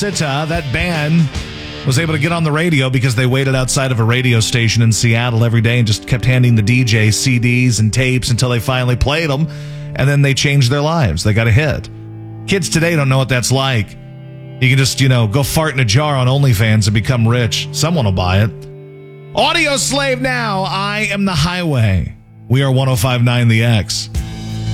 That band was able to get on the radio because they waited outside of a radio station in Seattle every day and just kept handing the DJ CDs and tapes until they finally played them, and then they changed their lives. They got a hit. Kids today don't know what that's like. You can just, go fart in a jar on OnlyFans and become rich. Someone will buy it. Audio Slave now. I am the highway. We are 105.9 The X.